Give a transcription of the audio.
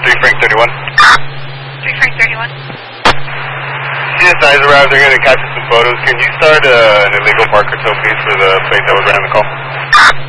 3 Frank 31. 3 Frank 31. CSI's arrived, they're going to capture some photos. Can you start an illegal park or tow, please, for the plate that was ran the call?